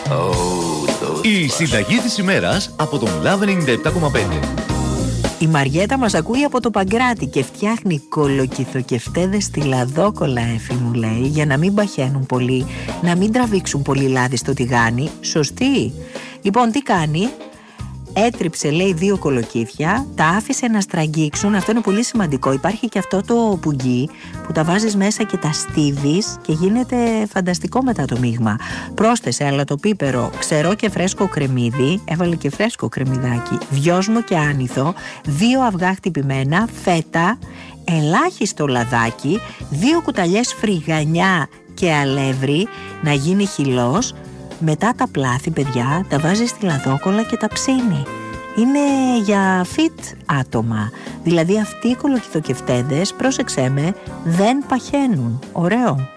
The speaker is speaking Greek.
Η συνταγή της ημέρας από τον Love 97,5. Η Μαριέτα μας ακούει από το Παγκράτη και φτιάχνει κολοκυθοκευτέδες στη λαδόκολα, Εφη μου λέει, για να μην παχαίνουν πολύ, να μην τραβήξουν πολύ λάδι στο τηγάνι. Σωστή. Λοιπόν, τι κάνει? Έτριψε, λέει, 2 κολοκύθια, τα άφησε να στραγγίξουν. Αυτό είναι πολύ σημαντικό. Υπάρχει και αυτό το πουγγί που τα βάζεις μέσα και τα στίβεις και γίνεται φανταστικό μετά το μείγμα. Πρόσθεσε αλατοπίπερο, ξερό και φρέσκο κρεμμύδι, έβαλε και φρέσκο κρεμμυδάκι, δυόσμο και άνηθο, 2 αυγά χτυπημένα, φέτα, ελάχιστο λαδάκι, 2 κουταλιές φρυγανιά και αλεύρι να γίνει χυλός. Μετά τα πλάθη, παιδιά, τα βάζει στη λαδόκολα και τα ψήνει. Είναι για fit άτομα. Δηλαδή αυτοί οι κολοκυθοκευτέδες, πρόσεξέ με, δεν παχαίνουν. Ωραίο.